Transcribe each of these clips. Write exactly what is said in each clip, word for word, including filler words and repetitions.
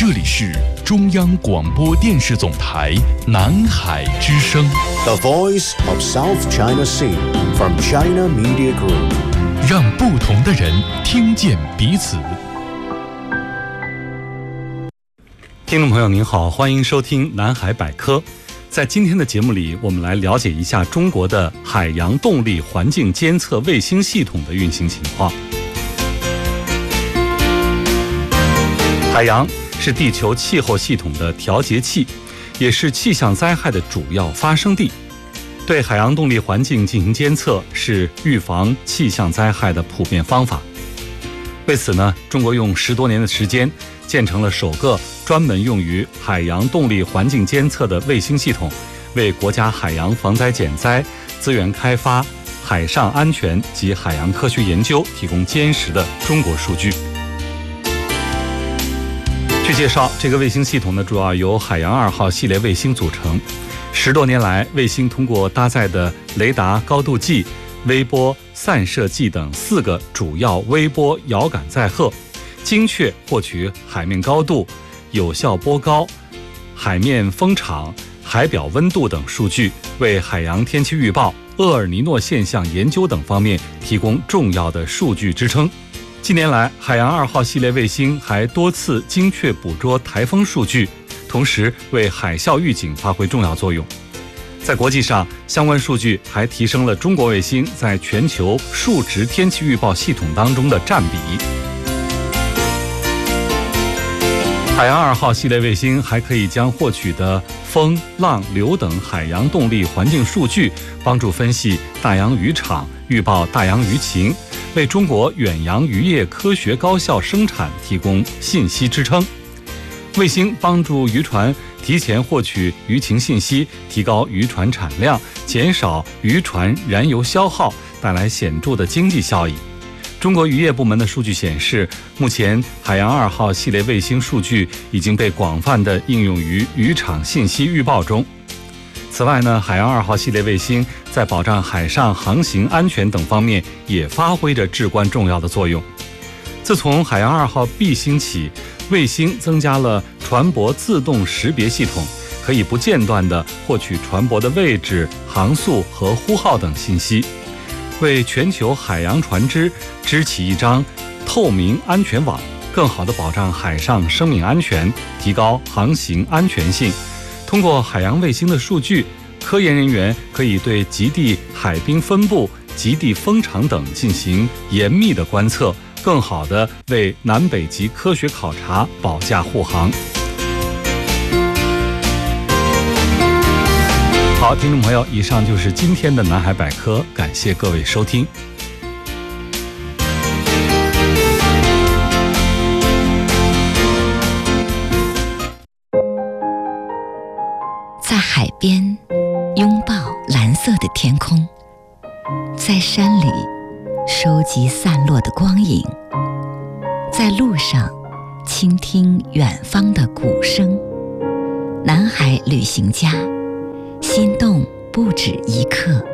这里是中央广播电视总台南海之声 The Voice of South China Sea from China Media Group， 让不同的人听见彼此。 听众朋友您好，欢迎收听南海百科。在今天的节目里，我们来了解一下中国的海洋动力环境监测卫星系统的运行情况。海洋是地球气候系统的调节器，也是气象灾害的主要发生地。对海洋动力环境进行监测是预防气象灾害的普遍方法。为此呢，中国用十多年的时间建成了首个专门用于海洋动力环境监测的卫星系统，为国家海洋防灾减灾、资源开发、海上安全及海洋科学研究提供坚实的中国数据。据介绍，这个卫星系统呢，主要由海洋二号系列卫星组成。十多年来，卫星通过搭载的雷达高度计、微波散射计等四个主要微波遥感载荷，精确获取海面高度、有效波高、海面风场、海表温度等数据，为海洋天气预报、厄尔尼诺现象研究等方面提供重要的数据支撑。近年来，海洋二号系列卫星还多次精确捕捉台风数据，同时为海啸预警发挥重要作用。在国际上，相关数据还提升了中国卫星在全球数值天气预报系统当中的占比。海洋二号系列卫星还可以将获取的风、浪、流等海洋动力环境数据，帮助分析大洋渔场，预报大洋渔情，为中国远洋渔业科学高效生产提供信息支撑。卫星帮助渔船提前获取渔情信息，提高渔船产量，减少渔船燃油消耗，带来显著的经济效益。中国渔业部门的数据显示，目前海洋二号系列卫星数据已经被广泛地应用于渔场信息预报中。此外呢，海洋二号系列卫星在保障海上航行安全等方面也发挥着至关重要的作用。自从海洋二号 B 星起，卫星增加了船舶自动识别系统，可以不间断地获取船舶的位置、航速和呼号等信息，为全球海洋船只织起一张透明安全网，更好地保障海上生命安全，提高航行安全性。通过海洋卫星的数据，科研人员可以对极地海冰分布、极地风场等进行严密的观测，更好地为南北极科学考察保驾护航。好，听众朋友，以上就是今天的南海百科，感谢各位收听。 在海边拥抱蓝色的天空，在山里收集散落的光影，在路上倾听远方的鼓声。南海旅行家，心动不止一刻。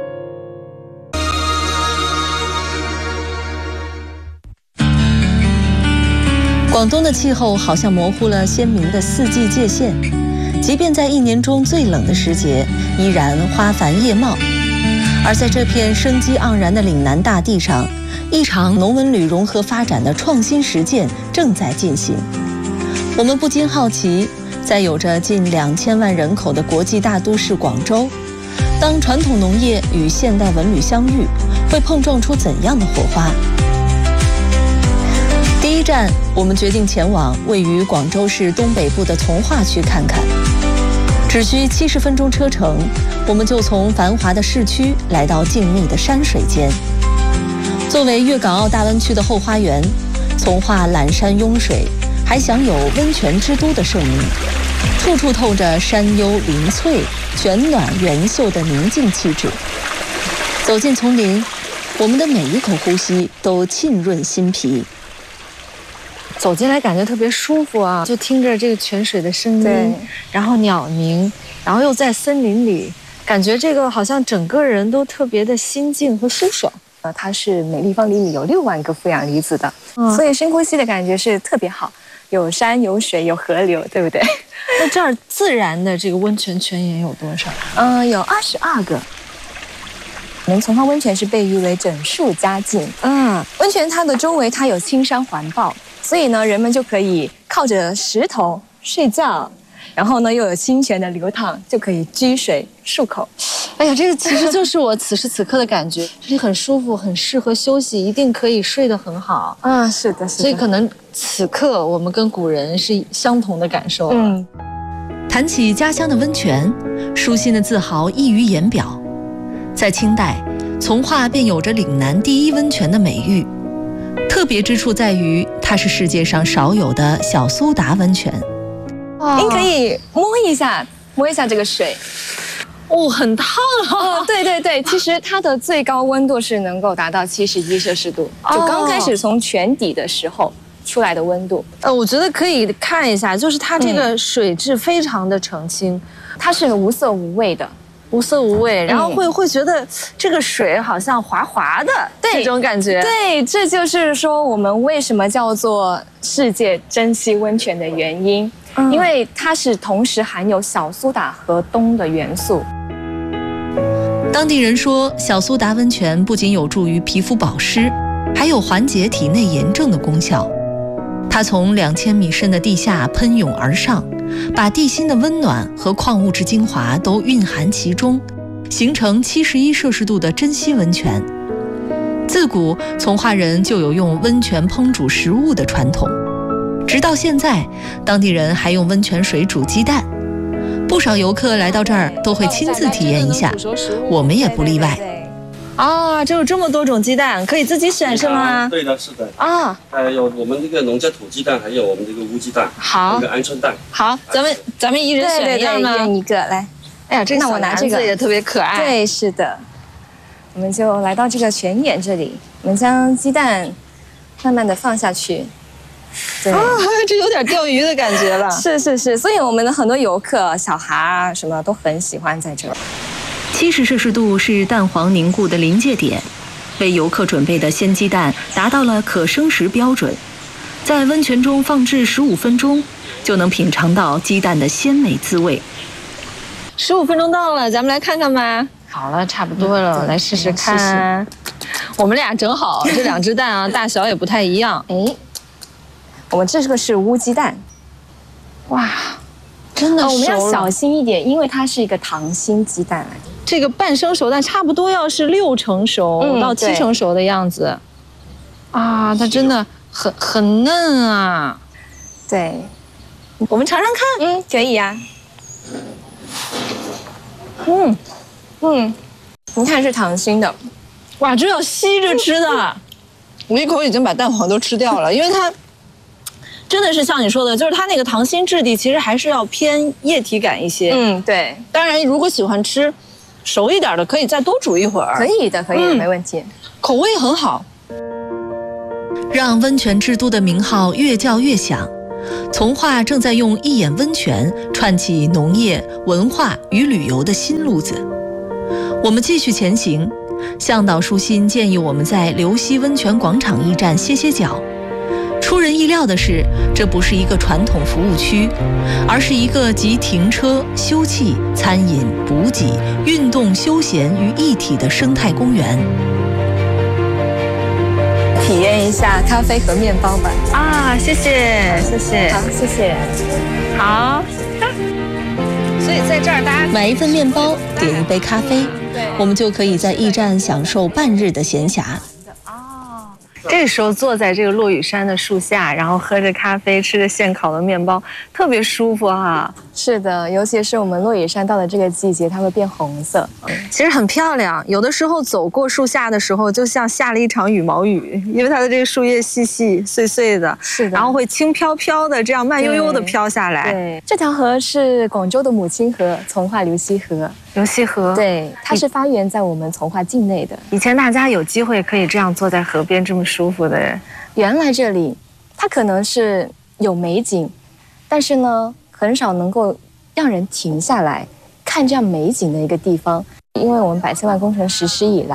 广东的气候好像模糊了鲜明的四季界限，即便在一年中最冷的时节，依然花繁叶茂。而在这片生机盎然的岭南大地上，一场农文旅融合发展的创新实践正在进行。我们不禁好奇，在有着近两千万人口的国际大都市广州，当传统农业与现代文旅相遇，会碰撞出怎样的火花？第一站，我们决定前往位于广州市东北部的从化区看看。只需七十分钟车程，我们就从繁华的市区来到静谧的山水间。作为粤港澳大湾区的后花园，从化览山拥水，还享有温泉之都的盛名，处处透着山幽林翠、泉暖园秀的宁静气质。走进丛林，我们的每一口呼吸都沁润心脾。 走进来感觉特别舒服啊，就听着这个泉水的声音，然后鸟鸣，然后又在森林里，感觉这个好像整个人都特别的心静和舒爽。 呃，它是每立方厘米有六万个负氧离子的， 嗯、 所以深呼吸的感觉是特别好，有山有水有河流，对不对？ 那这儿自然的这个温泉泉眼有多少？ 嗯、呃，有二十二个。我们从化温泉是被誉为整数佳境。嗯，温泉它的周围它有青山环抱，所以呢，人们就可以靠着石头睡觉。然后呢，又有清泉的流淌，就可以居水漱口。 哎呀，这个其实就是我此时此刻的感觉，这里很舒服，很适合休息，一定可以睡得很好。 啊，是的，是的。 所以可能此刻我们跟古人是相同的感受。 嗯，谈起家乡的温泉，舒心的自豪溢于言表。在清代，从化便有着岭南第一温泉的美誉，特别之处在于它是世界上少有的小苏打温泉。 您可以摸一下，摸一下这个水， 哦，很烫啊！ 哦，对对对，其实它的最高温度是能够达到七十一摄氏度，就刚开始从泉底的时候出来的温度。 呃，我觉得可以看一下，就是它这个水质非常的澄清， 它是无色无味的。 无色无味，然后会、嗯、会觉得这个水好像滑滑的，这种感觉。 对，这就是说我们为什么叫做世界珍稀温泉的原因，嗯、因为它是同时含有小苏打和氡的元素。 当地人说，小苏打温泉不仅有助于皮肤保湿，还有缓解体内炎症的功效。它从两千米深的地下喷涌而上，把地心的温暖和矿物质精华都蕴含其中，形成七十一摄氏度的珍稀温泉。自古从化人就有用温泉烹煮食物的传统，直到现在，当地人还用温泉水煮鸡蛋。不少游客来到这儿都会亲自体验一下，我们也不例外。 啊，这有这么多种鸡蛋，可以自己选是吗？ 对的，是的。 啊， 呃，有我们这个农家土鸡蛋，还有我们这个乌鸡蛋， 好， 这个鹌鹑蛋。 好，咱们咱们一人选一样吗？ 一人一个，来。 哎呀，这个小篮子也特别可爱。 对，是的。我们就来到这个泉眼这里，我们将鸡蛋慢慢的放下去。对啊，这有点钓鱼的感觉了。 是是是，所以我们的很多游客、小孩啊什么都很喜欢在这儿。 七十摄氏度是蛋黄凝固的临界点，为游客准备的鲜鸡蛋达到了可生食标准，在温泉中放置十五分钟，就能品尝到鸡蛋的鲜美滋味。 十五分钟到了，咱们来看看吧。好了，差不多了，嗯、来试试看。试试我们俩正好，这两只蛋啊，大小也不太一样。 哎，我们这个是乌鸡蛋， 哇，真的熟了、 哦、我们要小心一点，因为它是一个溏心鸡蛋来的。 这个半生熟蛋差不多要是六成熟、嗯、到七成熟的样子，啊，它真的很很嫩啊。 对， 我们尝尝看。 嗯，可以呀、啊。嗯嗯，你看是溏心的， 哇，这要吸着吃的。我一口已经把蛋黄都吃掉了，因为它真的是像你说的，就是它那个溏心质地其实还是要偏液体感一些。 嗯，对。 当然，如果喜欢吃熟一点的，可以再多煮一会儿。 可以的，可以的，嗯、没问题。 口味很好， 让温泉之都的名号越叫越响。从化正在用一眼温泉串起农业、文化与旅游的新路子。我们继续前行，向导舒心建议我们在流溪温泉广场驿站歇歇脚。出人意料的是，这不是一个传统服务区，而是一个集停车、休憩、餐饮、补给、运动、休闲于一体的生态公园。 体验一下咖啡和面包吧。 啊，谢谢，谢谢， 好，谢谢， 好。所以在这儿，大家买一份面包，点一杯咖啡，我们就可以在驿站享受半日的闲暇。 这时候坐在这个落羽山的树下，然后喝着咖啡，吃着现烤的面包，特别舒服哈、啊。 是的，尤其是我们落羽山到了这个季节，它会变红色， 其实很漂亮。有的时候走过树下的时候，就像下了一场羽毛雨，因为它的这个树叶细细碎碎的， 是的， 然后会轻飘飘的这样慢悠悠的飘下来。 对，这条河是广州的母亲河，从化流溪河。 流溪河， 对，它是发源在我们从化境内的。 以前大家有机会可以这样坐在河边这么舒服的。 原来这里，它可能是有美景，但是呢，很少能够让人停下来看这样美景的一个地方。因为我们百千万工程实施以来，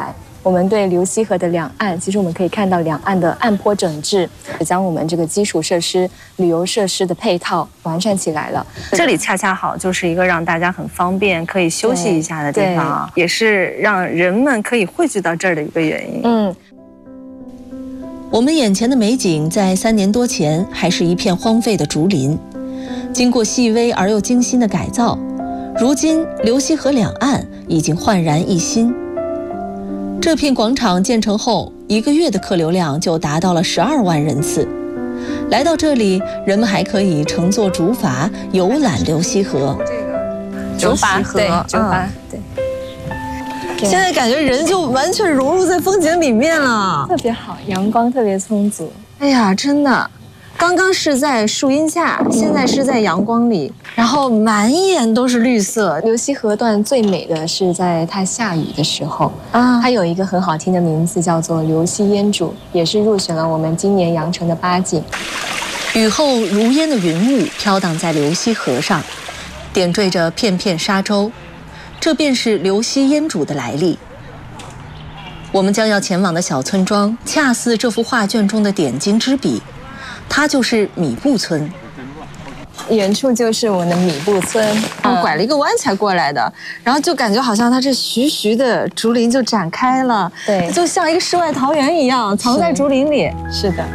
我们对流溪河的两岸，其实我们可以看到两岸的岸坡整治，将我们这个基础设施、旅游设施的配套完善起来了。 这里恰恰好就是一个让大家很方便可以休息一下的地方啊，也是让人们可以汇聚到这儿的一个原因。 嗯， 我们眼前的美景在三年多前还是一片荒废的竹林，经过细微而又精心的改造，如今流溪河两岸已经焕然一新。这片广场建成后，一个月的客流量就达到了十二万人次。来到这里，人们还可以乘坐竹筏游览流溪河。 竹筏对，竹筏对。 现在感觉人就完全融入在风景里面了， 特别好，阳光特别充足。 哎呀，真的。刚刚是在树荫下，现在是在阳光里，然后满眼都是绿色。 流溪河段最美的是在它下雨的时候啊，它有一个很好听的名字，叫做流溪烟渚，也是入选了我们今年羊城的八景。 雨后如烟的云雾飘荡在流溪河上，点缀着片片沙洲，这便是流溪烟渚的来历。我们将要前往的小村庄，恰似这幅画卷中的点睛之笔。它就是米布村， 远处就是我们的米布村， 嗯，拐了一个弯才过来的，然后就感觉好像它这徐徐的竹林就展开了， 对， 就像一个世外桃源一样，藏在竹林里。 是的，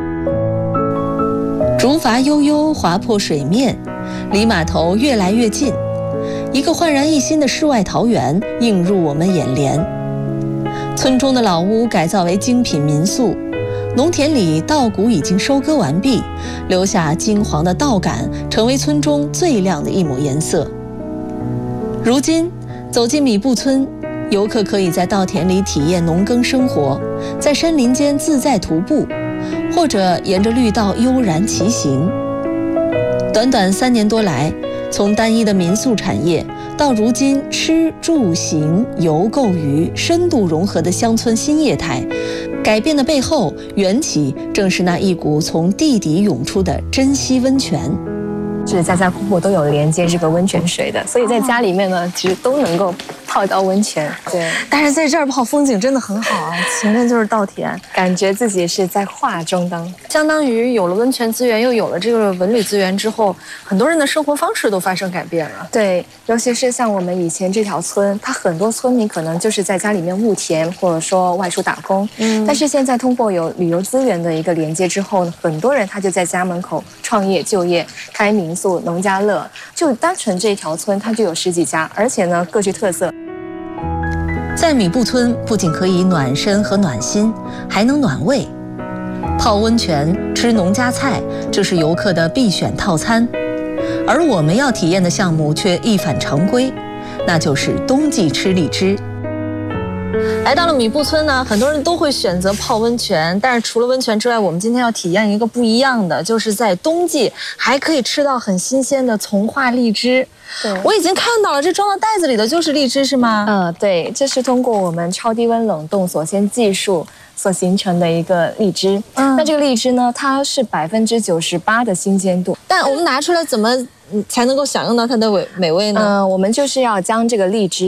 竹筏悠悠划破水面，离码头越来越近，一个焕然一新的世外桃源映入我们眼帘。村中的老屋改造为精品民宿。农田里稻谷已经收割完毕，留下金黄的稻杆，成为村中最亮的一抹颜色。如今走进米布村，游客可以在稻田里体验农耕生活，在山林间自在徒步，或者沿着绿道悠然骑行。短短三年多来，从单一的民宿产业到如今吃住行游购娱深度融合的乡村新业态，改变的背后缘起正是那一股从地底涌出的珍稀温泉。 是家家户户都有连接这个温泉水的，所以在家里面呢，其实都能够泡到温泉。对， 但是在这儿泡风景真的很好啊，前面就是稻田， 感觉自己是在画中当。 相当于有了温泉资源，又有了这个文旅资源之后，很多人的生活方式都发生改变了。 对，尤其是像我们以前这条村，它很多村民可能就是在家里面务田，或者说外出打工。嗯，但是现在通过有旅游资源的一个连接之后呢，很多人他就在家门口创业就业，开民宿、农家乐，就单纯这一条村它就有十几家，而且呢各具特色。 在米布村不仅可以暖身和暖心，还能暖胃。泡温泉、吃农家菜，这是游客的必选套餐。而我们要体验的项目却一反常规，那就是冬季吃荔枝。 来到了米布村呢，很多人都会选择泡温泉，但是除了温泉之外，我们今天要体验一个不一样的，就是在冬季还可以吃到很新鲜的从化荔枝。对，我已经看到了，这装到袋子里的就是荔枝是吗？ 嗯，对，这是通过我们超低温冷冻锁鲜技术所形成的一个荔枝。嗯，那这个荔枝呢，它是百分之九十八的新鲜度， 但我们拿出来怎么才能够享用到它的美美味呢？ 嗯，我们就是要将这个荔枝